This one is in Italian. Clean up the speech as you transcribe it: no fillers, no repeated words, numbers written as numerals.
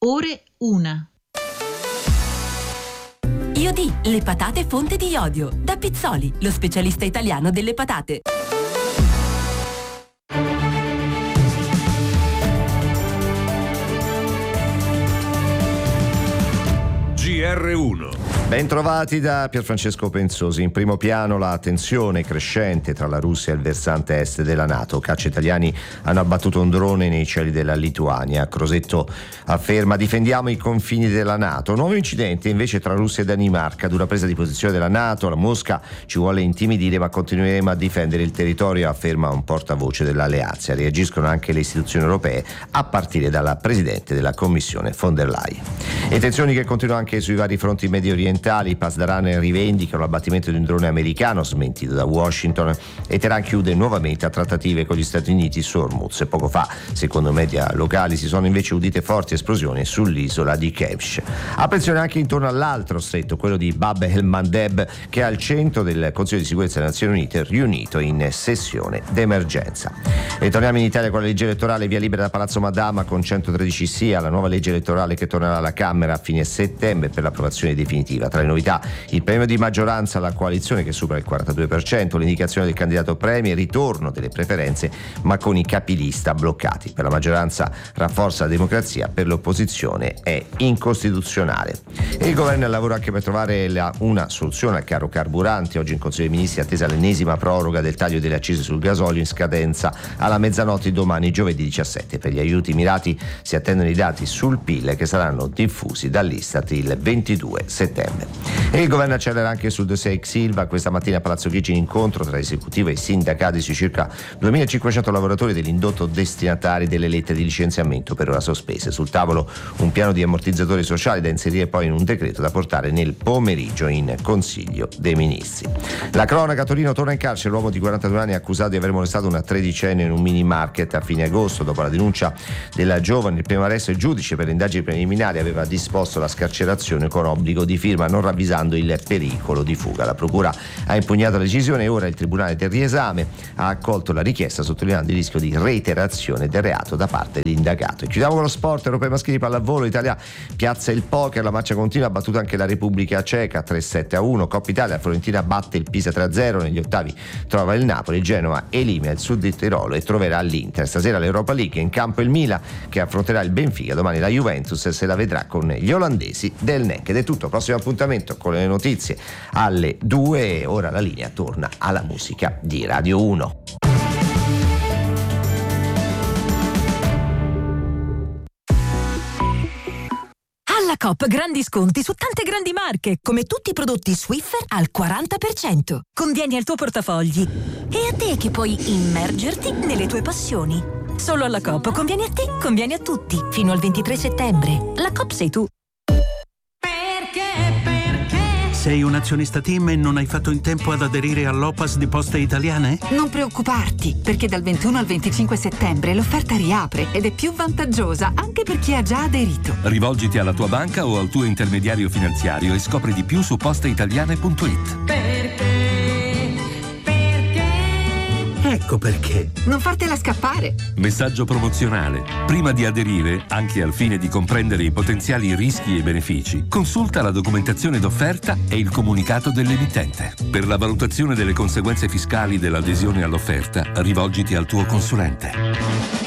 ore 1. Iodì, le patate fonte di iodio. Da Pizzoli, lo specialista italiano delle patate. GR1. Bentrovati da Pierfrancesco Penzosi. In primo piano la tensione crescente tra la Russia e il versante est della NATO. Caccia italiani hanno abbattuto un drone nei cieli della Lituania. Crosetto afferma: difendiamo i confini della NATO. Nuovo incidente invece tra Russia e Danimarca. Dura presa di posizione della NATO. La Mosca ci vuole intimidire, ma continueremo a difendere il territorio, afferma un portavoce dell'alleanza. Reagiscono anche le istituzioni europee, a partire dalla Presidente della Commissione von der Leyen. E tensioni che continuano anche sui vari fronti medio orientali. I Pasdaran rivendicano l'abbattimento di un drone americano smentito da Washington, e Teheran chiude nuovamente a trattative con gli Stati Uniti su Hormuz. Poco fa, secondo media locali, si sono invece udite forti esplosioni sull'isola di Kerch. Attenzione anche intorno all'altro stretto, quello di Bab el-Mandeb, che è al centro del Consiglio di Sicurezza delle Nazioni Unite riunito in sessione d'emergenza. E torniamo in Italia con la legge elettorale, via libera da Palazzo Madama con 113 sì alla nuova legge elettorale che tornerà alla Camera a fine settembre per l'approvazione definitiva. Tra le novità, il premio di maggioranza alla coalizione che supera il 42%, l'indicazione del candidato premier, ritorno delle preferenze ma con i capilista bloccati. Per la maggioranza rafforza la democrazia, per l'opposizione è incostituzionale. E il governo lavora anche per trovare una soluzione al caro carburanti. Oggi in Consiglio dei Ministri è attesa l'ennesima proroga del taglio delle accise sul gasolio in scadenza alla mezzanotte domani, giovedì 17. Per gli aiuti mirati si attendono i dati sul PIL che saranno diffusi dall'Istat il 22 settembre. E il governo accelera anche sul dossier ex Ilva. Questa mattina a Palazzo Chigi un incontro tra esecutivo e sindacati sui circa 2.500 lavoratori dell'indotto destinatari delle lettere di licenziamento per ora sospese. Sul tavolo un piano di ammortizzatori sociali da inserire poi in un decreto da portare nel pomeriggio in Consiglio dei Ministri. La cronaca: a Torino torna in carcere l'uomo di 42 anni accusato di aver molestato una tredicenne in un mini market a fine agosto. Dopo la denuncia della giovane, il primo arresto, il giudice per le indagini preliminari aveva disposto la scarcerazione con obbligo di firma, non ravvisando il pericolo di fuga. La procura ha impugnato la decisione e ora il tribunale del riesame ha accolto la richiesta, sottolineando il rischio di reiterazione del reato da parte dell'indagato. E chiudiamo con lo sport. Europei maschili pallavolo, Italia piazza il poker, la marcia continua, ha battuto anche la Repubblica Ceca 3-7-1. Coppa Italia, Fiorentina batte il Pisa 3-0, negli ottavi trova il Napoli, il Genoa elimina il Sud di Tirolo e troverà l'Inter. Stasera l'Europa League, in campo il Milan che affronterà il Benfica, domani la Juventus se la vedrà con gli olandesi del NEC. Ed è tutto, prossimo appuntamento con le notizie alle 2 e ora la linea torna alla musica di Radio 1. Alla Coop grandi sconti su tante grandi marche, come tutti i prodotti Swiffer al 40%. Convieni al tuo portafogli e a te che puoi immergerti nelle tue passioni. Solo alla Coop convieni a te, convieni a tutti. Fino al 23 settembre. La Coop sei tu. Sei un azionista TIM e non hai fatto in tempo ad aderire all'OPAS di Poste Italiane? Non preoccuparti, perché dal 21 al 25 settembre l'offerta riapre ed è più vantaggiosa anche per chi ha già aderito. Rivolgiti alla tua banca o al tuo intermediario finanziario e scopri di più su posteitaliane.it. Ecco perché. Non fartela scappare. Messaggio promozionale. Prima di aderire, anche al fine di comprendere i potenziali rischi e benefici, consulta la documentazione d'offerta e il comunicato dell'emittente. Per la valutazione delle conseguenze fiscali dell'adesione all'offerta, rivolgiti al tuo consulente.